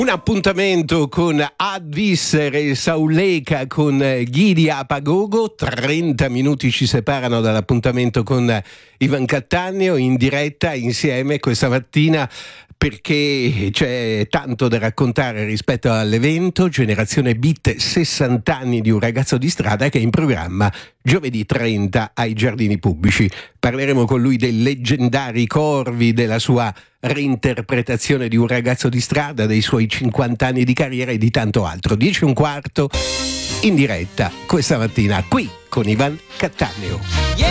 Un appuntamento con Advisser e Sauleca con Ghidi Apagogo. 30 minuti ci separano dall'appuntamento con Ivan Cattaneo in diretta insieme questa mattina, perché c'è tanto da raccontare rispetto all'evento Generazione Beat 60 anni di un ragazzo di strada, che è in programma giovedì 30 ai Giardini Pubblici. Parleremo con lui dei leggendari Corvi, della sua reinterpretazione di Un ragazzo di strada, dei suoi 50 anni di carriera e di tanto altro. 10:15 in diretta questa mattina qui con Ivan Cattaneo.